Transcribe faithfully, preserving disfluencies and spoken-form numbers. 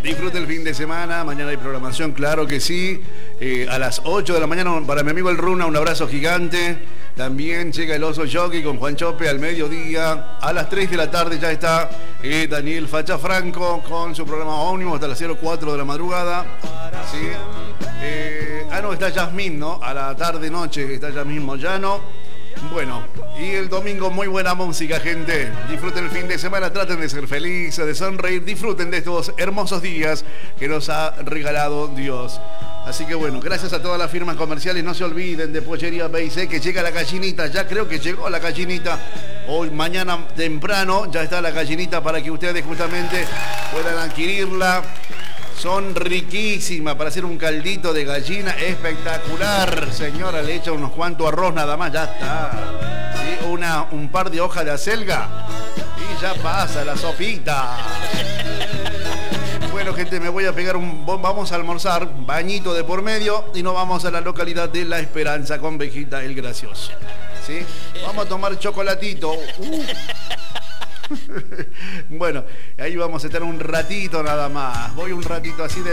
Disfrute el fin de semana. Mañana hay programación, claro que sí. Eh, a las ocho de la mañana para mi amigo el Runa, un abrazo gigante. También llega el Oso Jockey con Juan Chope al mediodía. A las tres de la tarde ya está eh, Daniel Facha Franco con su programa Ómnimo hasta las cero cuatro de la madrugada. ¿Sí? Eh, ah, no, está Yasmín, ¿no? A la tarde-noche está Yasmín Moyano. Bueno, y el domingo muy buena música, gente. Disfruten el fin de semana, traten de ser felices, de sonreír, disfruten de estos hermosos días que nos ha regalado Dios. Así que bueno, gracias a todas las firmas comerciales. No se olviden de Pollería B y C, que llega la gallinita. Ya creo que llegó la gallinita. Hoy, mañana temprano, ya está la gallinita para que ustedes justamente puedan adquirirla. Son riquísimas para hacer un caldito de gallina espectacular. Señora, le echa unos cuantos arroz nada más, ya está. ¿Sí? Una, un par de hojas de acelga y ya pasa la sopita. Bueno, gente, me voy a pegar un... Vamos a almorzar, bañito de por medio y nos vamos a la localidad de La Esperanza con Vejita el Gracioso. ¿Sí? Vamos a tomar chocolatito. Uh. Bueno, ahí vamos a estar un ratito nada más. Voy un ratito así de